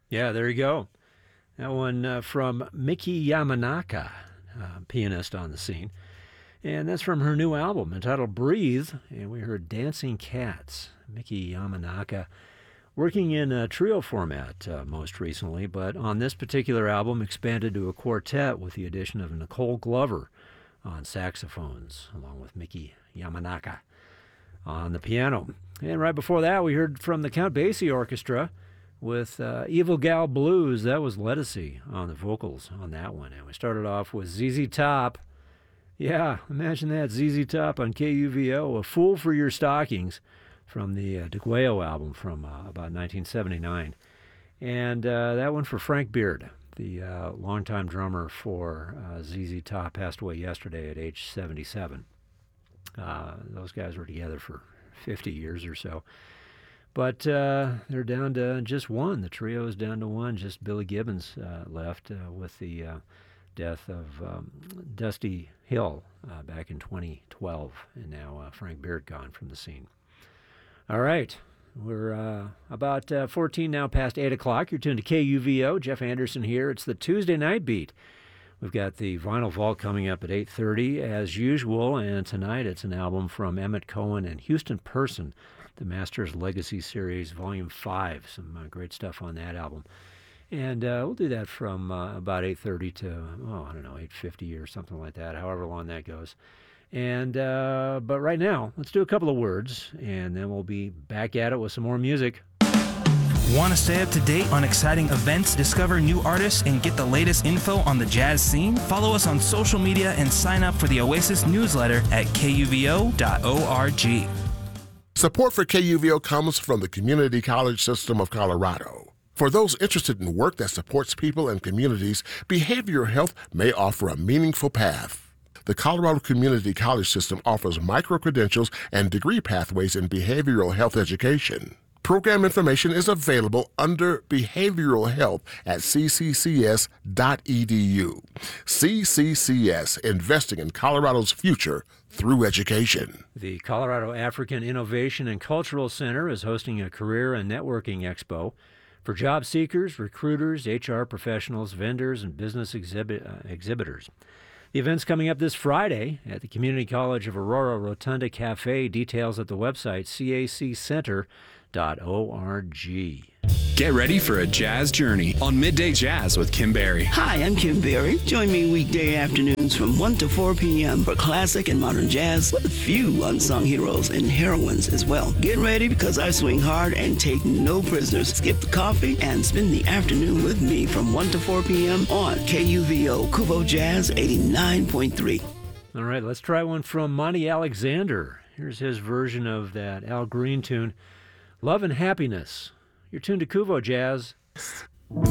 Yeah, there you go. That one from Miki Yamanaka, pianist on the scene. And that's from her new album entitled Breathe. And we heard Dancing Cats. Miki Yamanaka working in a trio format most recently, but on this particular album expanded to a quartet with the addition of Nicole Glover on saxophones, along with Miki Yamanaka on the piano. And right before that, we heard from the Count Basie Orchestra with Evil Gal Blues. That was Lettucey on the vocals on that one. And we started off with ZZ Top. Yeah, imagine that, ZZ Top on KUVO, A Fool for Your Stockings, from the DeGuayo album from about 1979. And that one for Frank Beard, the longtime drummer for ZZ Top, passed away yesterday at age 77. Those guys were together for 50 years or so. But they're down to just one. The trio is down to one. Just Billy Gibbons left with the death of Dusty Hill back in 2012. And now Frank Beard gone from the scene. All right. We're about 14 now past 8 o'clock. You're tuned to KUVO. Jeff Anderson here. It's the Tuesday Night Beat. We've got the Vinyl Vault coming up at 8:30 as usual. And tonight it's an album from Emmett Cohen and Houston Person, the Masters Legacy Series, Volume 5. Some great stuff on that album. And we'll do that from about 8:30 to, 8:50 or something like that, however long that goes. And but right now, let's do a couple of words, and then we'll be back at it with some more music. Want to stay up to date on exciting events, discover new artists, and get the latest info on the jazz scene? Follow us on social media and sign up for the Oasis newsletter at kuvo.org. Support for KUVO comes from the Community College System of Colorado. For those interested in work that supports people and communities, behavioral health may offer a meaningful path. The Colorado Community College System offers micro-credentials and degree pathways in behavioral health education. Program information is available under Behavioral Health at cccs.edu. CCCS, investing in Colorado's future through education. The Colorado African Innovation and Cultural Center is hosting a career and networking expo for job seekers, recruiters, HR professionals, vendors, and business exhibitors. The event's coming up this Friday at the Community College of Aurora Rotunda Cafe. Details at the website caccenter.org. Get ready for a jazz journey on Midday Jazz with Kim Berry. Hi, I'm Kim Berry. Join me weekday afternoons from 1 to 4 p.m. for classic and modern jazz with a few unsung heroes and heroines as well. Get ready because I swing hard and take no prisoners. Skip the coffee and spend the afternoon with me from 1 to 4 p.m. on KUVO Kuvo Jazz 89.3. All right, let's try one from Monty Alexander. Here's his version of that Al Green tune, Love and Happiness. You're tuned to Kuvo Jazz.